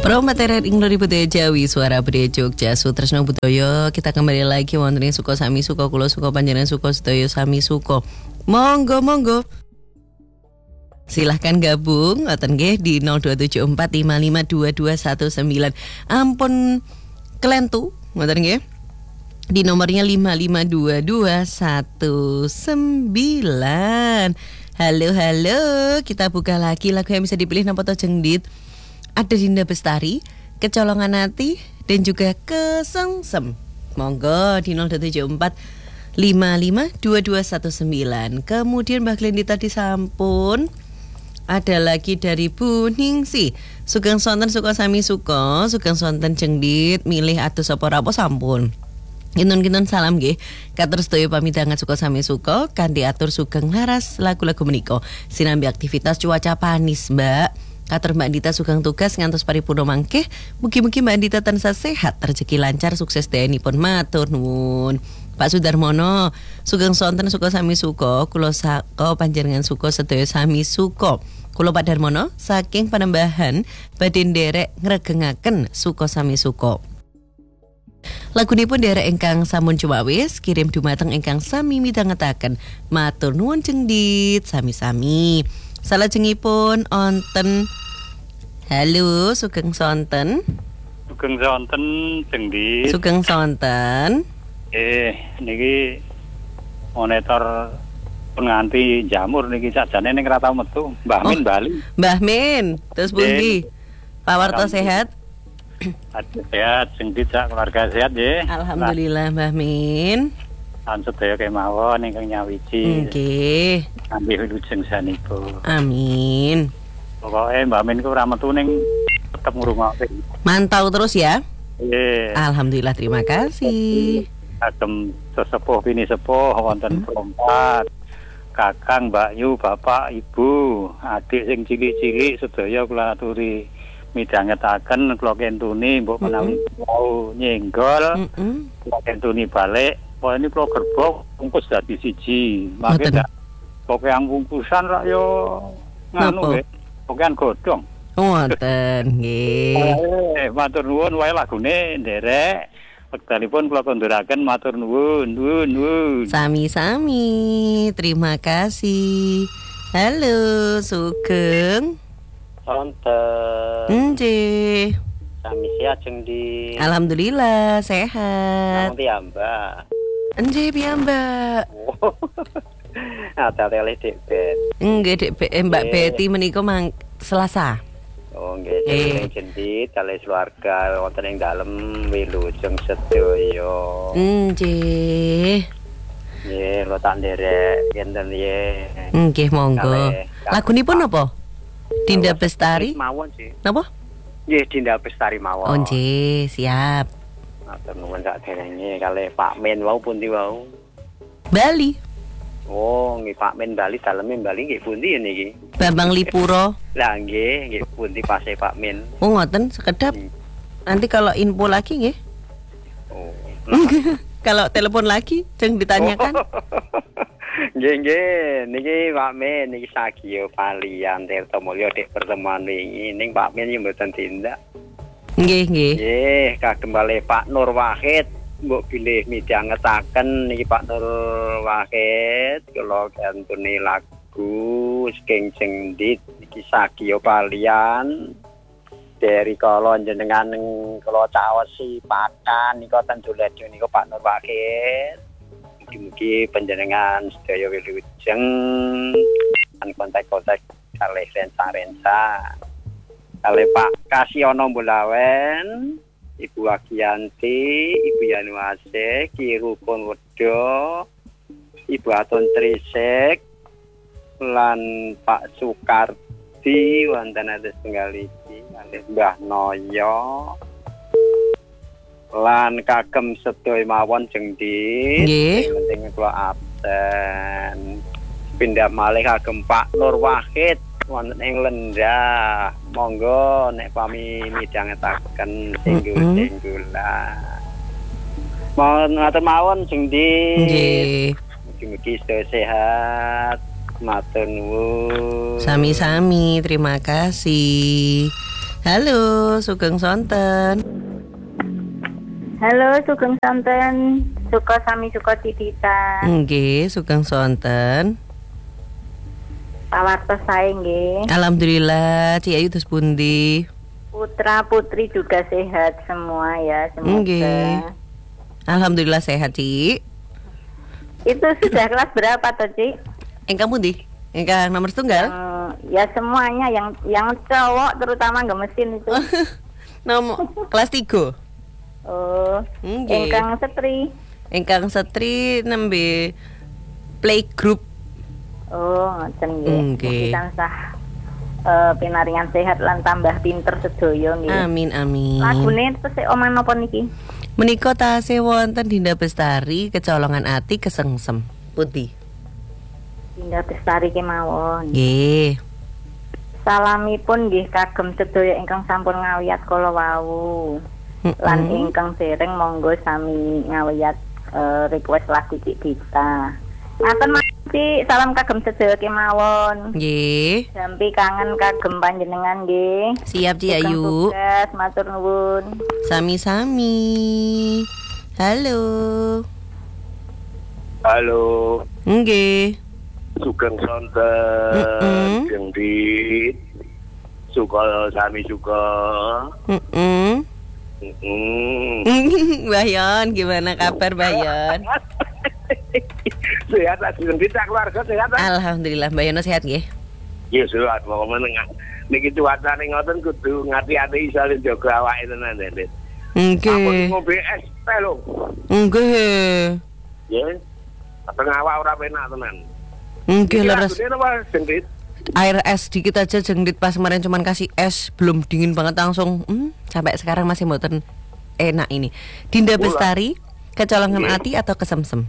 Pro materi Inglori Budaya Jawi Suara Budaya Jogja Sutresno Budoyo. Kita kembali lagi wonten ing suka sami suka kula suka panjenengan suka sedaya sami suka. Monggo monggo. Silahkan gabung ngoten nggih di 02745522219. Ampun kelentu ngoten nggih. Di nomornya 5522119. Halo halo, kita buka lagi lagu yang bisa dipilih napa to jengdit. Ada Dinda Bestari, Kecolongan Hati, dan juga Kesengsem. Monggo di 074 552219. Kemudian Mbak Glendi tadi sampun. Ada lagi dari Bu Ningsi. Sugeng sonten suka sami suka, sugeng sonten jengdit, milih atus apa rapo sampun. Kinten-kinten salam nggih. Katur sedaya pamidangan suka sami suka, kanthi atur sugeng laras lagu-lagu menika. Sinambi aktivitas cuaca panis, Mbak. Katur Mbak Andita sugeng tugas ngantos paripurna mangke. Mugi-mugi Mbak Andita tansah sehat, rezeki lancar, sukses dayanipun matur nuwun. Pak Sudarmono, sugeng sonten suka sami suka, kula saka panjenengan suka sedaya sami suka. Kula Pak Darmono saking Panembahan badhe nderek ngregengaken suka sami suka. Lagunipun derek ingkang sampun cuwawis kirim dumateng ingkang sami midhangetaken. Matur nuwun jengdit sami-sami. Salajengipun onten. Halo, sugeng sonten. Sugeng sonten jengdit. Sugeng sonten. Niki monitor pun nganti jamur niki sakjane ning ra tau metu. Mbah Min Bali. Mbah Min, terus pundi? Pawarto sehat? Sehat, jengdit sak keluarga sehat nggih. Alhamdulillah Mbah Min. Lan sedaya kemawon ingkang nyawiji. Nggih. Ambil wilujeng sanipun. Amin. Pokoke Mbah Min ku ora metu ning tetep ngrungokke. Mantau terus ya. Nggih. Alhamdulillah, terima kasih. Agem sesepuh bini sepuh wonten perompat. Kakang, Mbak Yu, Bapak, Ibu, adik sing cilik-cilik sedaya kula aturi midhangetaken kula kentuni mbok menawi mau nyenggol. Kula kentuni balik. Wah ini kula gerbong bungkus dadi siji. Mangke ndak pokoke yang bungkusan rak yo nganu nggih. Pokoke godhong. Wonten nggih. Matur nuwun wae lagune nderek. Wektalipun kula konduraken matur nuwun, nuwun. Sami-sami. Terima kasih. Halo, sugeng. Sonten. Nggih. Sami sehat jengdit. Alhamdulillah sehat. Nanti ya, Mbak. Nggih piyambak. Ada tele Dek Bet. Nggih Dek Mbak Betty menika Selasa. Oh nggih, jendit kali keluarga wonten ing dalem wilujeng sedaya. Nggih. Nggih, lo tak nderek enten nggih. Nggih, monggo. Lagunipun apa? Dinda Bestari. Mawon sih. Napa? Nggih, Dinda Bestari mawon. Oh nggih, siap. Matur nuwun sakderenge kali Pak Men wau pundi wau? Bali. Oh, nggih Pak Men Bali daleme Bali nggih pundi niki? Bambang Lipuro. Lah nggih pundi pase Pak Men. Oh ngoten sekedap. Nanti kalau info lagi nggih. Oh. Kalau telepon lagi jangan ditanyakan. Nggih niki Pak Men niki Sagio Palian Tirtomulyo dik pertemuan wingi ning Pak Men yo mboten tindak. Nggih. Nggih, kagem kalih Pak Nur Wahid mbok bilih midhangetaken niki Pak Nur Wahid kula kantuni lagu saking jengdit iki Sagio Palian dari kala jenengan kula caosi pakan nika ten Doledo nika Pak Nur Wahid. Mugi-mugi panjenengan sedaya wilujeng lan kontak-kontak kalih rensa-rensa. Kalih Pak Kasyono Bulawen, Ibu Agiyanti, Ibu Yanuase, Ki Rukun Wedo, Ibu Atun Trisek, lan Pak Sukardi wonten atus tunggal iki, kalih Mbah Noyo. Lan kagem sedaya mawon jengdit. Nggih. Penting kula absen. Pindah malih kagem Pak Nur Wahid wonten ing Lendah. Monggo nek pami midhangetaken singgul-singgulan. Mohon matur mawon jengdit. Nggih. Mugi-mugi sedaya sehat. Matur nuwun. Sami-sami, terima kasih. Halo, Sugeng Sonten. Halo, Sugeng Sonten. Suka sami suka Titita. Nggih, Sugeng Sonten. Pawartos sae nggih. Alhamdulillah, Ci Ayu terus pundi? Putra putri juga sehat semua ya, semoga. Nggih. Alhamdulillah sehat, Ci. Itu sudah kelas berapa toh, Ci? Engkang pundi? Engkang nomor setunggal? Ya semuanya yang cowok terutama nggak mesin itu. Nomor kelas 3. Oh, Nggih. ingkang setri. Engkang setri nembe playgroup. Oh, ngoten nggih. Nggih. Mugi tansah pinaringan sehat lan tambah pinter sedaya nggih. Amin amin. Lagune tesih omah napa niki? Menika tasih wonten Dinda Bestari kecolongan ati kesengsem. Putih. Dinda Bestari kemawon. Nggih. Salamipun nggih kagem sedaya ingkang sampun ngawiyat kala wau. Lan ingkang dereng monggo sami ngawiyat request lagu Cik Dita. Aten Cik, salam kagem sedaya kemawon. Nggih. Jampi kangen kagem panjenengan nggih. Siap Ci Ayu. Tugas matur nuwun. Sami-sami. Halo. Halo, Nggih. Sugeng Sonten, Gendit, suka sami suka. Mbah Yon, gimana kabar Mbah Yon? Sehat lah, Gendit, keluarga sehat lah. Alhamdulillah Mbah Yon sehat nggih. Ya sehat, pokoknya niki cuacane ngoten kudu ngati-ati iso njaga awake tenan, Gendit. Nggih. Ngombe es teh lho. Nggih. Ya. Tengah awak ora penak tenan. Nggih leres. Gendit. Air es dikit aja Jengdit pas kemarin cuman kasih es belum dingin banget langsung sampai sekarang masih mboten enak ini. Dinda Bestari kecolongan ati atau kesemsem?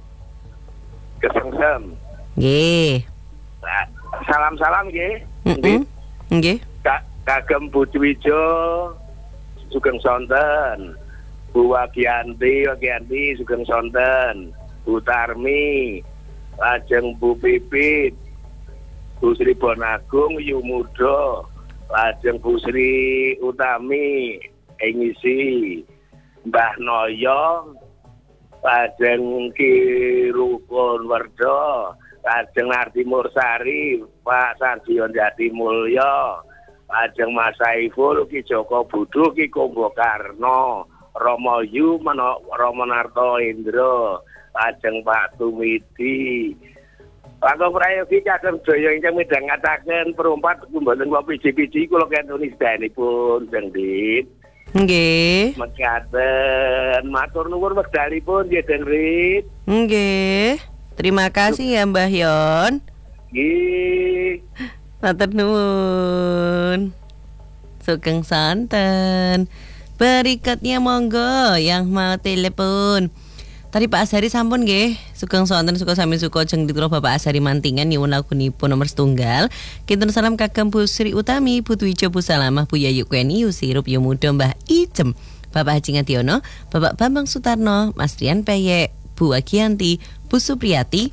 Kesengsem. Nggih. Salam-salam nggih. Nggih. Kagem Budiwijo Sugeng Sonten. Bu Wagianti Sugeng Sonten. Bu Tarmi, lajeng Bu Pipit, Bu Sri Bonagung Yumudo, lajeng Bu Sri Utami Engisi, Mbah Noyo, lajeng Ki Rukun Werdo, lajeng Narti Mursari, Pak Sardion Jati Mulyo, lajeng Mas Saiful, Ki Joko Budu, Ki Kombo Karno, Romo Yu Romonarto Indro, lajeng Pak Tumidi. Langkung prayogi kagem daya ingkang midhang ngataken perumpat mboten kula piji-piji kula kentuni sedanipun Gendit. Nggih. Mekaten matur nuwun wekdalipun nggih Gendit. Nggih. Terima kasih ya Mbah Yon. Nggih. Matur nuwun. Sugeng Sonten. Berikutnya monggo yang mau telepon. Tadi Pak Asari sampun nggih, Sugeng Sonten suka sami suka Jengdit kula Bapak Asari mantingan nyuwun lagunipun nomor setunggal. Kinten salam kagem Bu Sri Utami, Bu Twijo, Bu Salamah, Bu Yayu Kweni, Yusirup, Yumudo, Mbah Ijem, Bapak Haji Ngadiono, Bapak Bambang Sutarno, Mas Rian Peyek, Bu Agianti, Bu Supriyati,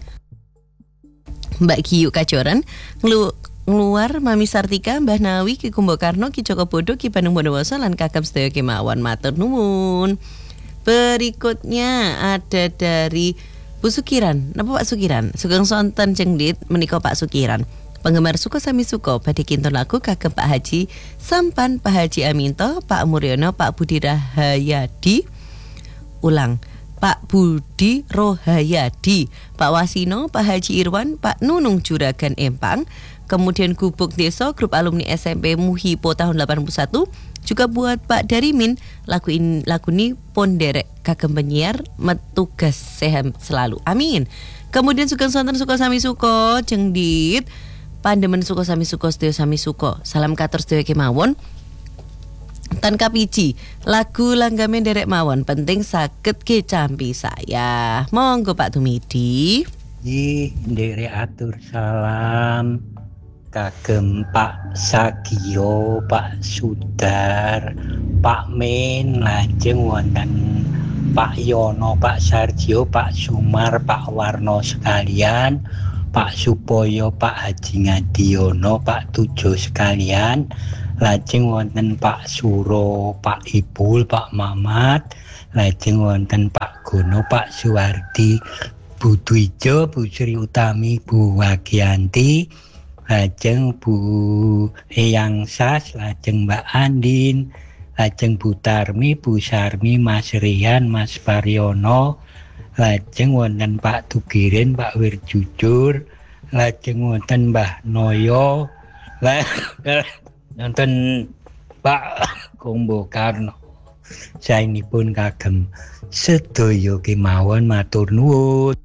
Mbak Giyu Kacoran, Ngluar Mami Sartika, Mbah Nawi, Ki Kumbo Karno, Ki Joko Bodo, Ki Bandung Bondowoso lan kagem sedaya kemawon matur nuwun. Berikutnya ada dari Bu Sukiran. Napa Pak Sukiran? Sugeng Sonten Jengdit menika Pak Sukiran. Penggemar suka sami suka badhe kinten lagu kagem Pak Haji Sampan, Pak Haji Aminto, Pak Muryono, Pak Budi Rahayadi. Ulang. Pak Budi Rohayadi, Pak Wasino, Pak Haji Irwan, Pak Nunung Juragan Empang, kemudian Gubuk Desa Grup Alumni SMP Muhipo tahun 81. Juga buat Pak Darimin, lagu ini ponderek kagem penyiar metugas sehat selalu. Amin. Kemudian Sugeng Sonten suka sami suka Jengdit pandemen suka sami suka sedaya sami suka. Salam katur sedaya kemawon. Tan kapiji lagu langgame derek mawon penting saged kecampi saya. Monggo Pak Tumidi. Nderek atur salam kagem Pak Sagio, Pak Sudar, Pak Men, lajeng wonten Pak Yono, Pak Sarjo, Pak Sumar, Pak Warno sekalian, Pak Supoyo, Pak Haji Ngadiono, Pak Tujo sekalian, lajeng wonten Pak Suro, Pak Ibul, Pak Mamat, lajeng wonten Pak Gono, Pak Suwardi, Bu Dwijo, Bu Sri Utami, Bu Wagianti, lajeng Bu Eyang Sas, lajeng Mbak Andin, lajeng Bu Tarmi, Bu Sarmi, Mas Rian, Mas Pariono, lajeng wonten Pak Tugirin, Pak Wirjujur, lajeng wonten Mbah Noyo, wonten Pak Kombo Karno. Saenipun kagem sedaya kemawon matur nuwun.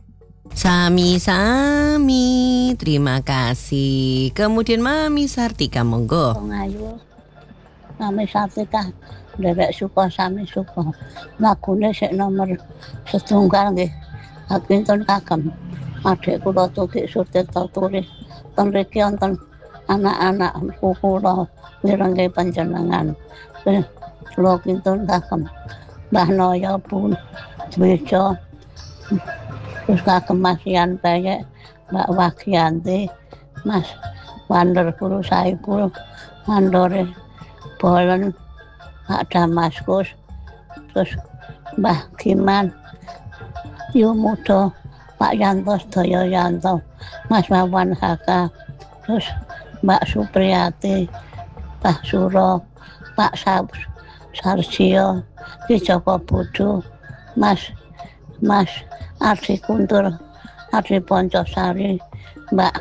Sami-sami, terima kasih. Kemudian Mami Sartika, monggo. Ngayu, Mami Sartika, Dewek Suko sami Suko. Lagune sik nomor 1 nggih. Kinten kagem adik kula Tutik Sutirta Turis. Ten mriki wonten anak-anak kula mirengke panjenengan. Kula kinten kagem Mbah Noyo pun Dwijo. Terus kagem Mas Yan Payek, Mbak Wagianti, Mas Wander Guru Saipul, Mandore Bolen, Pak Damaskus, terus Mbah Giman, Yumudo, Pak Yanto Sedaya Yanto, Mas Wawan Haka, terus Mbak Supriyati, Pak Suro, Pak Sarsio, Ki Joko Budu, Mas Ardi Kuntur, Ardi Poncosari, Mbak.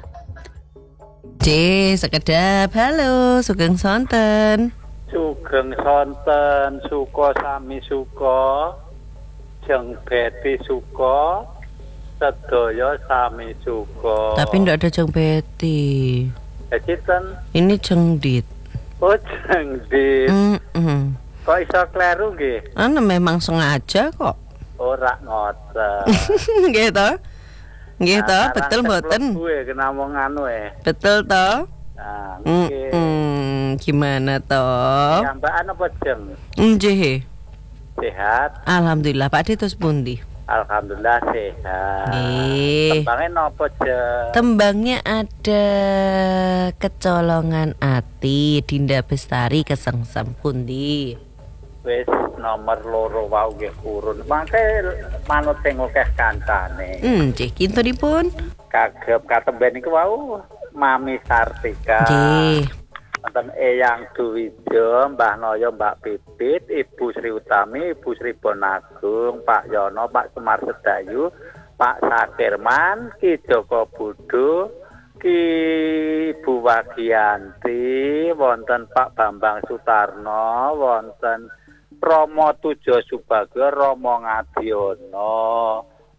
Sekedap, halo, Sugeng Sonten. Sugeng Sonten, Suko sami Suko, Jeng Beti Suko, sedaya sami Suko. Tapi ndak ada Jeng Beti. Ini Jengdit. Oh, Jengdit. Kok iso kleru nggih? Memang sengaja kok. Ora ngoten. Nggih to? Nggih to, betul mboten? Kuwi kena wong anu Betul to? Nah, nggih. Gimana to? Nyambakan apa Jeng? Nggih. Sehat. Alhamdulillah, Pak Ditus pundi? Alhamdulillah sehat. Nggih. Tembangnya napa Jeng? Tembangnya ada Kecolongan Ati, Dinda Bestari Kesengsem pundi. Wis nomor 2 wau nggih urun. Mangke manut sing akeh kancane. Nggih, kintenipun. Kagem katemben iku wau Mami Sartika. Nggih. Wonten Eyang Duwijo, Mbah Noyo, Mbak Pipit, Ibu Sri Utami, Ibu Sri Bonagung, Pak Yono, Pak Semar Sedayu, Pak Sakirman, Ki Joko Budu, Ki Ibu Wagianti, wonten Pak Bambang Sutarno, wonten Romo Tujo Subagio, Romo Ngadiono,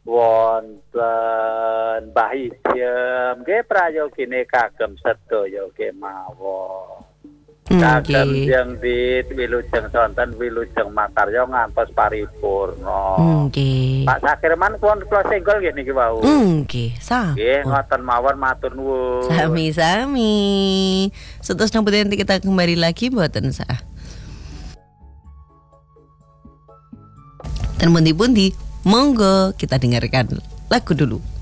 wonten Mbah Ijem, nggih prayogine kagem sedaya kemawon. Kagem Jengdit, Wilujeng Sonten, Wilujeng Makarya ngantos paripurna. Nggih. Pak Sakirman pun kula senggol nggih niki wau. Nggih, sampun. Nggih, ngoten mawon matur nuwun. Sami-sami. Seterus nanti kita kembali lagi mboten sah. Dan pundi-pundi, monggo kita dengarkan lagu dulu.